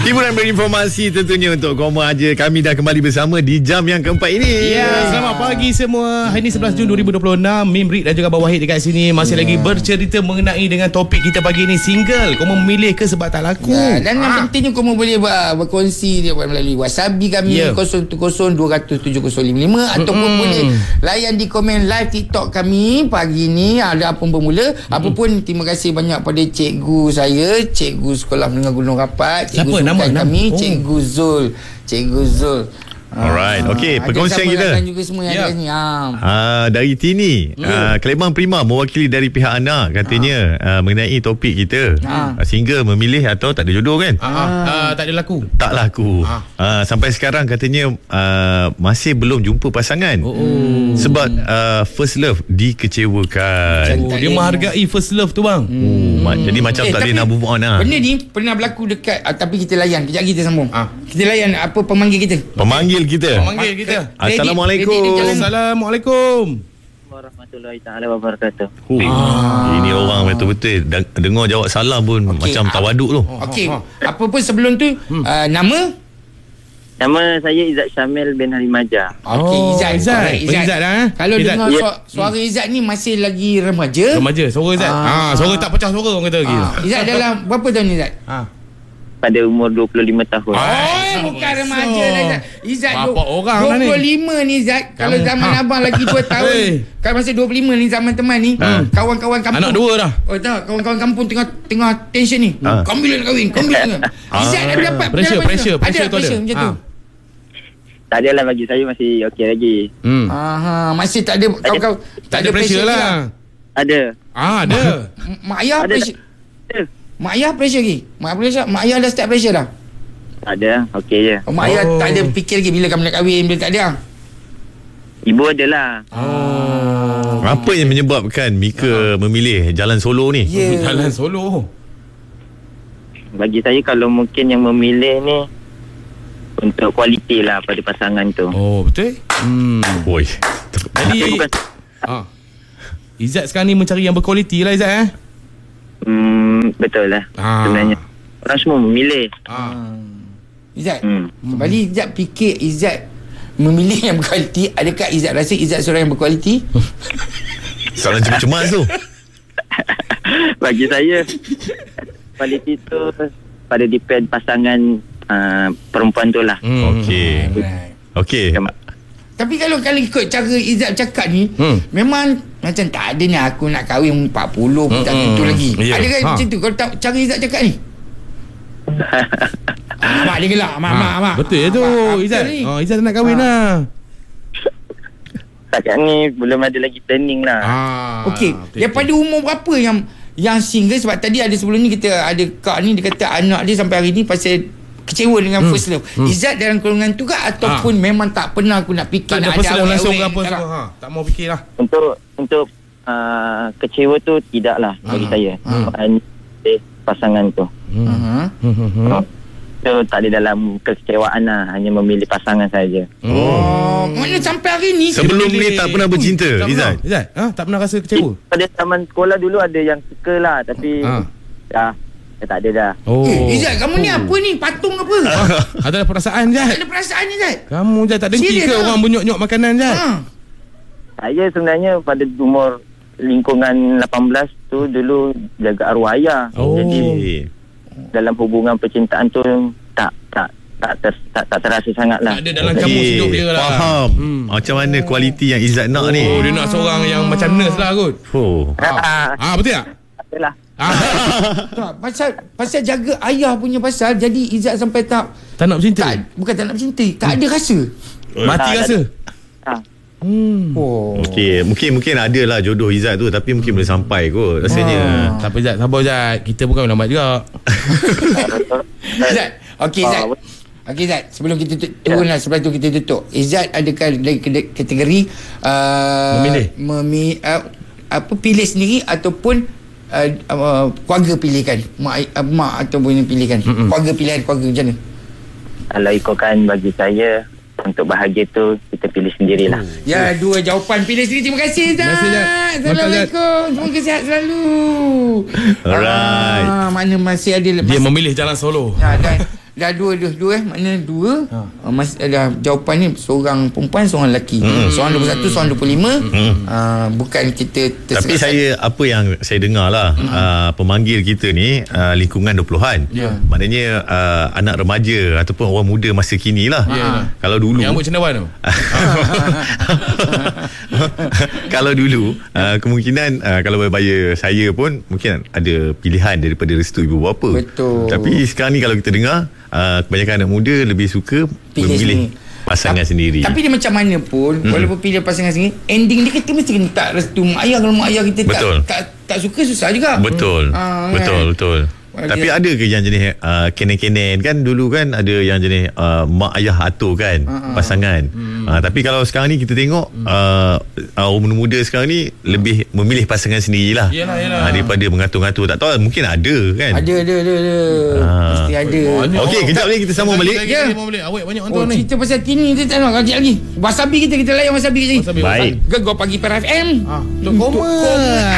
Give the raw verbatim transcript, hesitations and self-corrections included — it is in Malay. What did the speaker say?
Hiburan berinformasi tentunya untuk Koma Aja. Kami dah kembali bersama di jam yang keempat ini. Ya, selamat pagi semua. Hari ini sebelas Jun dua ribu dua puluh enam. Mimrik dan juga Abang Wahid dekat sini masih yeah. lagi bercerita mengenai dengan topik kita pagi ini, single. Kau memilih ke sebab tak laku? Ya, dan yang ha. pentingnya kau boleh ber, berkongsi dia melalui WhatsApp kami yeah. kosong kosong dua kosong tujuh kosong lima lima ataupun mm-hmm. boleh layan di komen live TikTok kami pagi ni. Ada apa bermula. Mm-hmm. Apa pun terima kasih banyak pada cikgu saya, cikgu Sekolah Menengah Gunung Rapat, cikgu Siapa nama kami, oh. cikgu Zul, cikgu Zul. Alright, okey, perkongsian kita. Ada juga semua yang yeah. ada ni. Ha. Uh, dari Tini, yeah. uh, Keleman Prima mewakili dari pihak anak katanya uh, mengenai topik kita. Uh, single memilih atau tak ada jodoh kan? Uh, uh, tak ada laku. Tak laku. Uh. Uh, sampai sekarang katanya uh, masih belum jumpa pasangan. Oh. Sebab uh, first love dikecewakan. Oh, dia menghargai first love tu bang. Hmm. Hmm. Jadi macam eh, tak ada nak move on lah. Benda ni pernah berlaku dekat uh, tapi kita layan. Kejap kita sambung. Uh. Kita layan apa pemanggil kita. Pemanggil kita. Pemanggil kita. Assalamualaikum. Ready, ready, Assalamualaikum. Warahmatullahi taala wabarakatuh. Oh, ah. Ini orang betul-betul dengar jawab salam pun okay. macam tawaduk tu. Okey. Apa pun sebelum tu hmm. uh, nama Nama saya Izzat Syamil bin Halimaja. Okey, oh, Izzat. Izzat. Izzat. Izzat dah. Kalau Izzat. dengar yeah. suara, suara Izzat ni masih lagi remaja. Remaja, suara Izzat. Ah, ha, suara tak pecah suara orang kata lagi. Ah. Izzat dalam berapa tahun Izzat? Ha. Pada umur dua puluh lima tahun. Oh, bukan remaja lah Izzat. Izzat berapa orang dua lah ni? dua puluh lima ni Izzat. Kalau zaman ha. abang lagi dua tahun. Hey. Kalau masa dua puluh lima ni zaman teman ni, ha. kawan-kawan kampung. Anak dua dah. Oh tak, kawan-kawan kampung tengah tengah tension ni. Ha. Kau bila nak kahwin? Kau bila nak? Izzat ada dapat pressure, pressure, pressure tu ada. Macam tu. Tak adalah, bagi saya masih okey lagi. Hmm. Aha, masih tak ada kau-kau tak ada pressure lah. lah. Ada. Ah, ada. Mak ayah ada pressure. Ada. Mak ayah pressure lagi. Mak pressure, mak ayah dah start pressure dah. Tak ada, okey je. Oh, mak ayah oh. tak ada fikir lagi bila kamu nak kahwin, bila tak ada. Ibu adalah. Oh. Apa yang menyebabkan Mika uh. memilih jalan solo ni? Yeah. Jalan solo. Bagi saya kalau mungkin yang memilih ni untuk kualiti lah pada pasangan tu. Oh, betul? Hmm. Oi. Jadi bukan, ah. Izzat sekarang ni mencari yang berkualiti lah Izzat eh? Hmm, betul lah. Ah. Sebenarnya orang semua memilih. Ah. Izzat, hmm. kembali Izzat fikir Izzat memilih yang berkualiti. Adakah Izzat rasa Izzat seorang yang berkualiti? Soalan cemas-cemas tu. Bagi saya kualiti tu pada depend pasangan Uh, perempuan tu lah. hmm. Okey. Okey. Tapi kalau kalau ikut cara Izzat cakap ni, hmm. memang macam tak ada ni aku nak kahwin empat puluh pun hmm. tak tentu lagi. Yeah. Ada kan ha. macam tu kalau tak, cara Izzat cakap ni? ah, mak dia gelak, mak, ha. mak, mak. Betul ya tu Izzat. Oh, Izzat nak kahwin ha. lah. Setakat ni belum ada lagi planning lah. Ah, Okey. Daripada umur berapa yang yang single? Sebab tadi ada sebelum ni kita ada kak ni dia kata anak dia sampai hari ni pasal kecewa dengan hmm. first love. Hmm. Izzat dalam golongan tu ke ataupun ha. memang tak pernah aku nak fikir tak nak ada first love langsung awet, apa semua ha. tak mau fikirlah. Untuk untuk uh, kecewa tu tidaklah bagi ha. saya. Hmm. Pasangan tu. Hmm. Hmm. So tak ada dalam kekecewaan lah, hanya memilih pasangan saja. Oh, mana sampai hari ni sebelum ni tak pernah bercinta Izzat? Izzat, ha? tak pernah rasa kecewa? Pada zaman sekolah dulu ada yang suka lah, tapi ha. dah Eh, tak ada dah. Oh. Eh, Izzat, kamu ni apa ni? Patung apa? Ada perasaan Izzat? Tak ada perasaan Izzat? Kamu Izzat tak dengki ke orang bunyok-nyok makanan Izzat? Ha. Saya sebenarnya pada umur lingkungan lapan belas tu dulu jaga arwah ayah. Oh. Jadi dalam hubungan percintaan tu tak tak tak ter, tak, tak terasa sangat lah. Tak ada dalam kamus okay. hidup dia lah. Faham. Hmm. Macam mana kualiti yang Izzat nak oh, ni? Oh, dia nak seorang yang macam nurse lah kot. Oh. Ah, ah betul tak? Betul lah. Ah. tak, pasal pasal jaga ayah punya pasal jadi Izzat sampai tak tak nak bercinta. Tak, bukan tak nak bercinta, tak ada rasa. Mati tak, rasa. Ah. Hmm. Oh. Okey, mungkin mungkin ada lah jodoh Izzat tu tapi mungkin boleh sampai kot rasanya. Ah. Tak apa Izzat, sabar Izzat. Kita bukan lambat juga. Izzat, okey Izzat. Okey Izzat, sebelum kita turun lah, sebelum tu kita tutup. Izzat adakah dari kategori uh, memilih memi, uh, apa pilih sendiri ataupun Uh, uh, keluarga pilihkan mak, uh, mak ataupun yang pilihkan Mm-mm. keluarga pilihan keluarga macam mana? Kalau ikutkan bagi saya untuk bahagia tu kita pilih sendirilah. Oh. Ya, dua jawapan pilih sendiri. Terima kasih Izzat. Assalamualaikum. Semoga sihat selalu. Alright. Ah, mana masih ada dia masih, memilih jalan solo. Ya, dan dah dua dua dua eh makna dua ha. uh, mas ada jawapan ni seorang perempuan seorang lelaki. Hmm. Seorang dua puluh satu seorang dua puluh lima. Hmm. Uh, bukan kita terserah. Tapi saya apa yang saya dengar lah hmm. uh, pemanggil kita ni uh, lingkungan dua puluhan. Yeah. Maknanya uh, anak remaja ataupun orang muda masa kini lah. Yeah. Kalau dulu yang rambut cendawan tu. Kalau dulu uh, kemungkinan uh, kalau berbaya saya pun mungkin ada pilihan daripada restu ibu bapa. Betul. Tapi sekarang ni kalau kita dengar uh, kebanyakan anak muda lebih suka pilih memilih sendiri. Pasangan Ta- sendiri. Tapi dia macam mana pun hmm. walaupun pilih pasangan sendiri, ending dia kita mesti kena tak restu mak ayah. Kalau mak ayah kita tak, tak tak suka susah juga. Betul. Hmm. Betul kan? Betul. Tapi ada ke yang jenis uh, kenen-kenen kan dulu kan ada yang jenis uh, mak ayah atur kan uh-huh. pasangan. Hmm. Uh, tapi kalau sekarang ni kita tengok uh, uh, orang muda sekarang ni lebih memilih pasangan sendirilah. Yalah, yalah. Uh, daripada mengatur-ngatur. Tak tahu mungkin ada kan. Ada ada ada. ada. Uh. Mesti ada. Okey, kejap lagi kita sambung balik. Ya. Awak banyak oh, ni. Cerita pasal kini kita tak nak kejap lagi. Wasabi kita kita layan wasabi kejap. Baik. Gegar pagi per F M. Ah, Tok Koma.